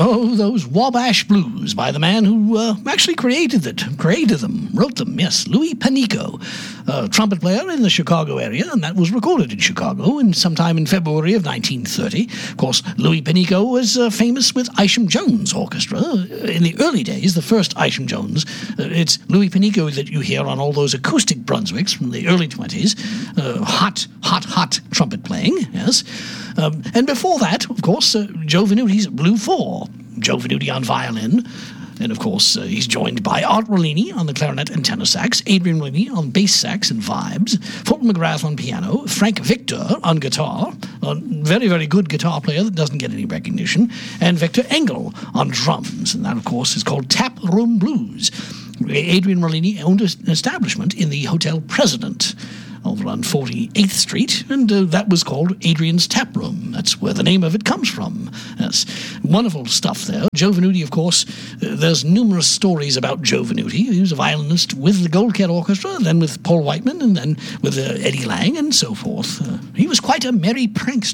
Oh, those Wabash Blues by the man who actually created them, wrote them, yes, Louis Panico, a trumpet player in the Chicago area, and that was recorded in Chicago sometime in February of 1930. Of course, Louis Panico was famous with Isham Jones Orchestra. In the early days, the first Isham Jones, it's Louis Panico that you hear on all those acoustic Brunswicks from the early 20s. Hot trumpet playing, yes. And before that, of course, Joe Venuti's Blue Four. Joe Venuti on violin. And, of course, he's joined by Art Rollini on the clarinet and tenor sax, Adrian Rollini on bass sax and vibes, Fulton McGrath on piano, Frank Victor on guitar, a very, very good guitar player that doesn't get any recognition, and Victor Engel on drums. And that, of course, is called Tap Room Blues. Adrian Rollini owned an establishment in the Hotel President over on 48th Street, and that was called Adrian's Tap Room. That's where the name of it comes from. Yes, wonderful stuff there. Joe Venuti, of course, there's numerous stories about Joe Venuti. He was a violinist with the Gold Cat Orchestra, then with Paul Whiteman, and then with Eddie Lang, and so forth. He was quite a merry prankster.